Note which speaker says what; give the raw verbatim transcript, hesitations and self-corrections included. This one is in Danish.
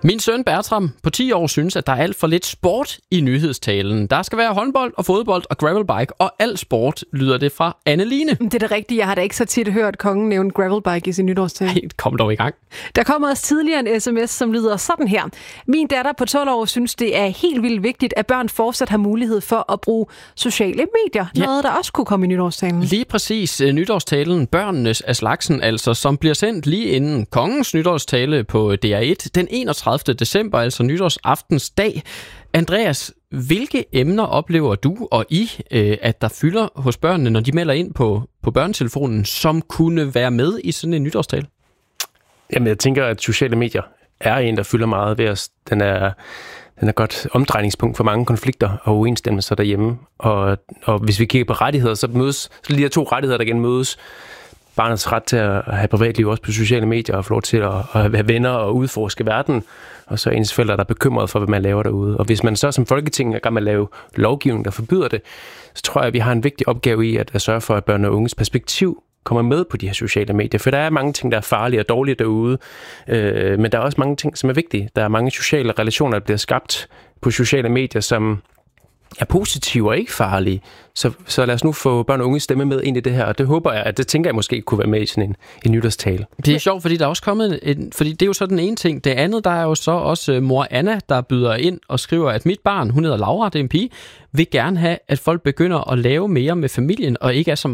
Speaker 1: Min søn Bertram på ti år synes, at der er alt for lidt sport i nyhedstalen. Der skal være håndbold og fodbold og gravelbike, og al sport, lyder det fra Anne-Line.
Speaker 2: Det er det rigtige. Jeg har da ikke så tit hørt kongen nævne gravelbike i sin nytårstale.
Speaker 1: Nej, kom dog i gang.
Speaker 2: Der kommer også tidligere en sms, som lyder sådan her. Min datter på tolv år synes, det er helt vildt vigtigt, at børn fortsat har mulighed for at bruge sociale medier. Ja. Noget, der også kunne komme i nytårstalen.
Speaker 1: Lige præcis. Nytårstalen Børnenes af slagsen, altså, som bliver sendt lige inden kongens nytårstale på D R et den enogtredivte december, altså nytårsaftens dag. Andreas, hvilke emner oplever du og I, øh, at der fylder hos børnene, når de melder ind på, på børnetelefonen, som kunne være med i sådan en nytårstale?
Speaker 3: Jamen, jeg tænker, at sociale medier er en, der fylder meget ved os. Den er, den er godt omdrejningspunkt for mange konflikter og uenstemmelser derhjemme. Og, og hvis vi kigger på rettigheder, så mødes så de her to rettigheder, der igen mødes. Barnets ret til at have privatliv også på sociale medier og få lov til at, at have venner og udforske verden. Og så ens forældre, der er bekymret for, hvad man laver derude. Og hvis man så som Folketing er gang med at lave lovgivning, der forbyder det, så tror jeg, at vi har en vigtig opgave i at, at sørge for, at børn og unges perspektiv kommer med på de her sociale medier. For der er mange ting, der er farlige og dårlige derude. Øh, men der er også mange ting, som er vigtige. Der er mange sociale relationer, der bliver skabt på sociale medier, som er positive og ikke farlige. Så, så lad os nu få børn og unge stemme med ind i det her, og det håber jeg, at det tænker jeg måske kunne være med i sådan en, en nytårstale.
Speaker 1: Det er sjovt, fordi der er også kommet en, fordi det er jo så den ene ting. Det andet, der er jo så også mor Anna, der byder ind og skriver, at mit barn, hun hedder Laura, det er en pige, vil gerne have, at folk begynder at lave mere med familien, og ikke er så meget